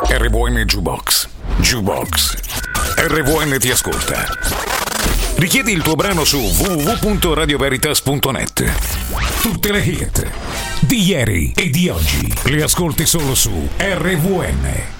RVN Jukebox. Jukebox. RVN ti ascolta. Richiedi il tuo brano su www.radioveritas.net. Tutte le hit di ieri e di oggi le ascolti solo su RVN.